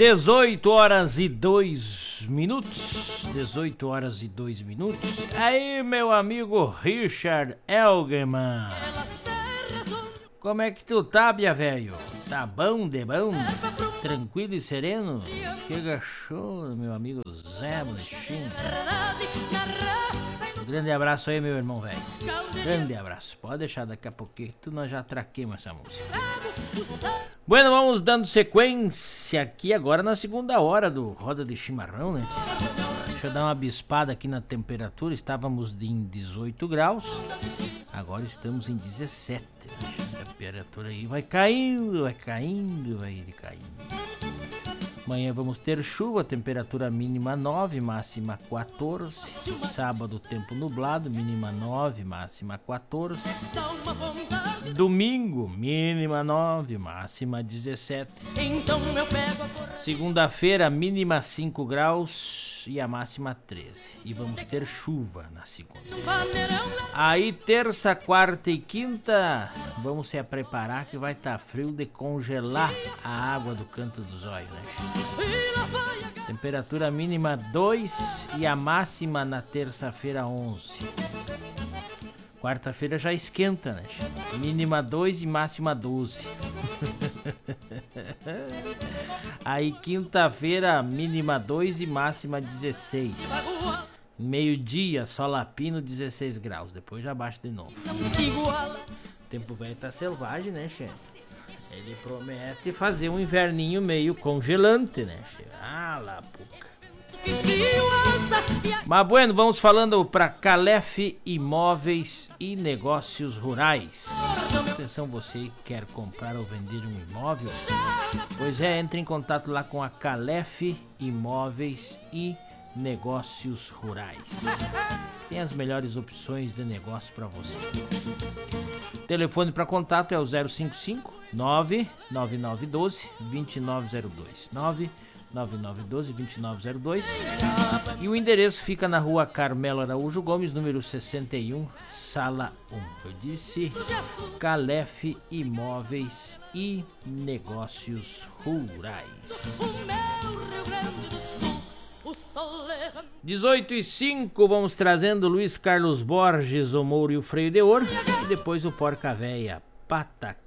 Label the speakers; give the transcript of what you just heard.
Speaker 1: 18 horas e 2 minutos. 18 horas e 2 minutos. Aí, meu amigo Richard Elgeman. Como é que tu tá, bia velho? Tá bom, de bom? Tranquilo e sereno? Que gachou, meu amigo Zé Bolechinho. Um grande abraço aí, meu irmão velho. Grande abraço. Pode deixar, daqui a pouquinho nós já traquemos essa música. Bueno, vamos dando sequência aqui agora na segunda hora do Roda de Chimarrão, né, tia? Deixa eu dar uma bispada aqui na temperatura. Estávamos em 18 graus. Agora estamos em 17. A temperatura aí vai caindo, vai caindo. Amanhã vamos ter chuva, temperatura mínima 9, máxima 14. Sábado, tempo nublado, mínima 9, máxima 14. Domingo, mínima 9, máxima 17. Segunda-feira, mínima 5 graus e a máxima 13. E vamos ter chuva na segunda. Aí, terça, quarta e quinta, vamos se preparar que vai estar frio de congelar a água do canto dos olhos, né? Temperatura mínima 2 e a máxima na terça-feira 11. Quarta-feira já esquenta, né? Mínima 2 e máxima 12. Aí quinta-feira mínima 2 e máxima 16. Meio-dia, solapino 16 graus. Depois já baixa de novo. O tempo velho tá selvagem, né, chefe? Ele promete fazer um inverninho meio congelante, né, chefe? Ah, lá, puca. Mas bueno, vamos falando para Calef Imóveis e Negócios Rurais. Atenção, você que quer comprar ou vender um imóvel? Pois é, entre em contato lá com a Calef Imóveis e Negócios Rurais. Tem as melhores opções de negócio para você. O telefone para contato é o 055 99912 2902 99912-2902 e o endereço fica na rua Carmelo Araújo Gomes, número 61, sala 1. Eu disse Calef Imóveis e Negócios Rurais. 18h05, vamos trazendo Luiz Carlos Borges, o Mouro e o Freio de Ouro, e depois o Porca Véia, Pataquada.